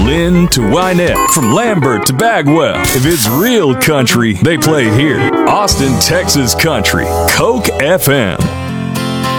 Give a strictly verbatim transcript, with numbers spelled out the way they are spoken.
Lynn to Wynette, from Lambert to Bagwell. If it's real country, they play here. Austin, Texas country. Coke F M.